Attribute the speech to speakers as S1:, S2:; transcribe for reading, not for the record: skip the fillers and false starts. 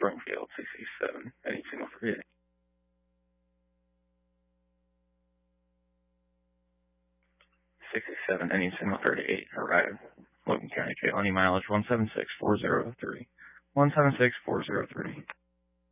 S1: Springfield, 667, any signal 38. 667, any signal 38, arrived. Logan County, Jail, any mileage 176403. 176403.